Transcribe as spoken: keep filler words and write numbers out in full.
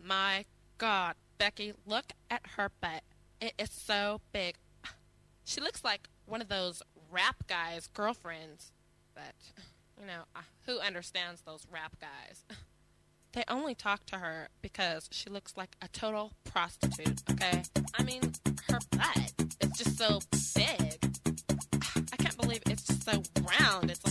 my God, Becky, look at her butt. It is so big. She looks like one of those rap guys' girlfriends. But, you know, uh, who understands those rap guys? They only talk to her because she looks like a total prostitute, okay? I mean, her butt is just so big. I can't believe it's just so round. It's